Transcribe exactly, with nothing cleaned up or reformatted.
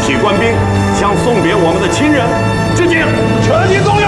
体官兵向送别我们的亲人致敬，全体动员。